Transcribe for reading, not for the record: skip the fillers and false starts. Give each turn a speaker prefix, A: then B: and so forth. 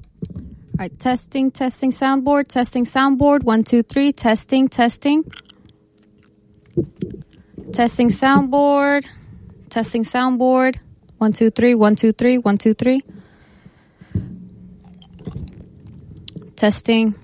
A: All right, testing soundboard, 1, 2, 3, testing. Testing soundboard, 1, 2, 3, 1, 2, 3, 1, 2, 3. Testing.